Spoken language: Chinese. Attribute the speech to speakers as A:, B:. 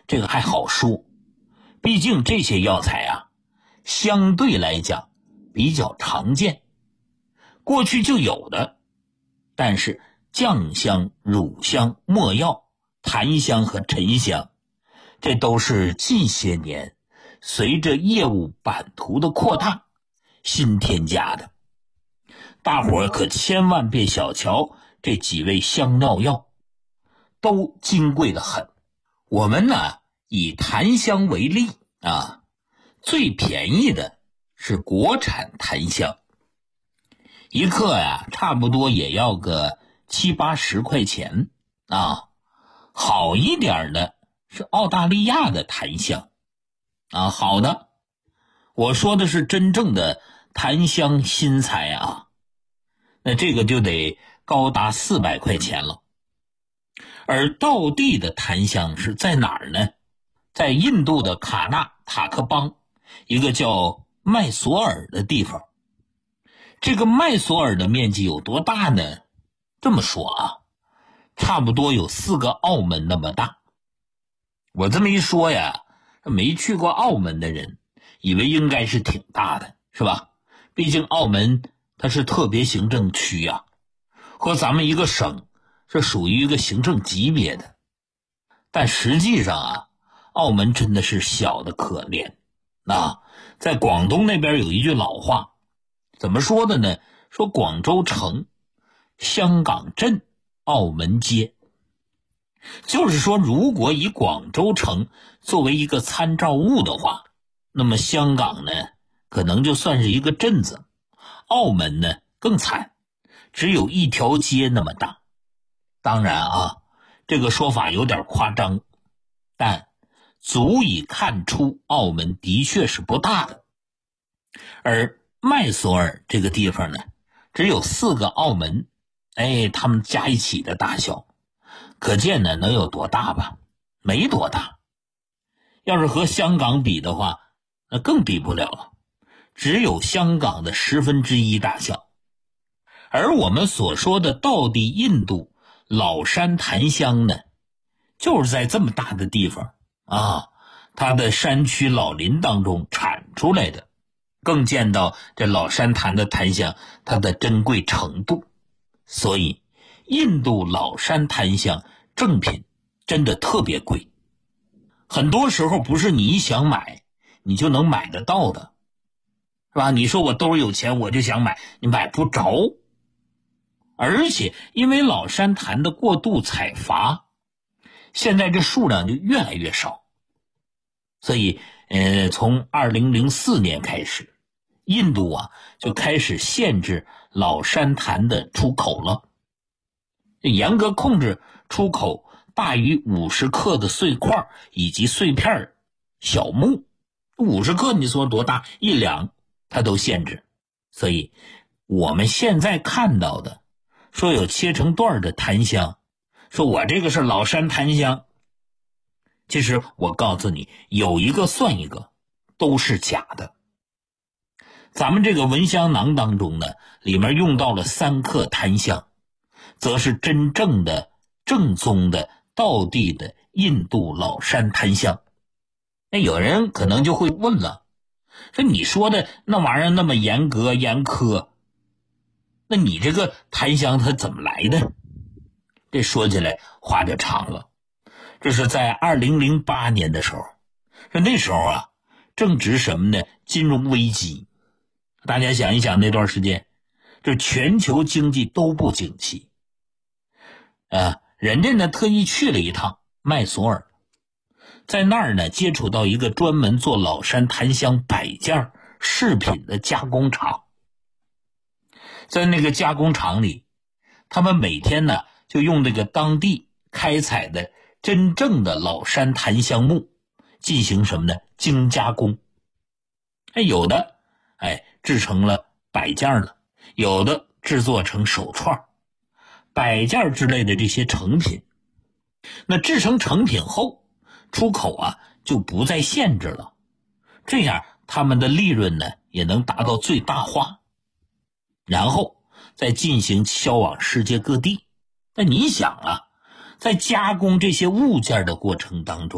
A: 这个还好说，毕竟这些药材啊，相对来讲比较常见，过去就有的。但是酱香、乳香、没药、檀香和沉香，这都是近些年随着业务版图的扩大新添加的。大伙儿可千万别小瞧这几味香料药，都金贵得很。我们呢以檀香为例啊，最便宜的是国产檀香，一克呀差不多也要个70-80块钱啊。好一点的是澳大利亚的檀香啊，好的，我说的是真正的檀香新材啊，那这个就得高达400块钱了。而道地的檀香是在哪儿呢？在印度的卡纳塔克邦一个叫麦索尔的地方。这个麦索尔的面积有多大呢？这么说啊，差不多有4个澳门那么大。我这么一说呀，没去过澳门的人以为应该是挺大的，是吧？毕竟澳门它是特别行政区啊，和咱们一个省是属于一个行政级别的。但实际上啊，澳门真的是小的可怜啊。在广东那边有一句老话，怎么说的呢？说广州城、香港镇、澳门街。就是说，如果以广州城作为一个参照物的话，那么香港呢可能就算是一个镇子，澳门呢更惨，只有一条街那么大。当然啊，这个说法有点夸张，但足以看出澳门的确是不大的。而麦索尔这个地方呢，只有4个澳门，他们加一起的大小，可见呢能有多大吧？没多大。要是和香港比的话，那更比不了了，只有香港的1/10大小。而我们所说的道地印度老山檀香呢，就是在这么大的地方啊，它的山区老林当中产出来的，更见到这老山檀的檀香它的珍贵程度。所以印度老山檀香正品真的特别贵，很多时候不是你想买你就能买得到的，是吧？你说我兜有钱我就想买，你买不着。而且因为老山檀的过度采伐，现在这数量就越来越少。所以从2004年开始，印度啊就开始限制老山檀的出口了，严格控制出口大于50克的碎块以及碎片小木。50克你说多大？1两它都限制。所以我们现在看到的说有切成段的檀香，说我这个是老山檀香，其实我告诉你，有一个算一个，都是假的。咱们这个蚊香囊当中呢，里面用到了3克檀香，则是真正的正宗的道地的印度老山檀香。那有人可能就会问了，说你说的那玩意儿那么严格严苛，那你这个檀香它怎么来的？这说起来话就长了。这是在2008年的时候，那时候啊正值什么呢？金融危机。大家想一想，那段时间这全球经济都不景气人家呢特意去了一趟麦索尔，在那儿呢接触到一个专门做老山檀香摆件饰品的加工厂。在那个加工厂里，他们每天呢就用这个当地开采的真正的老山檀香木进行什么呢？精加工。有的制成了摆件了，有的制作成手串、摆件之类的这些成品。那制成成品后，出口啊就不再限制了，这样他们的利润呢也能达到最大化，然后再进行销往世界各地。那你想啊，在加工这些物件的过程当中，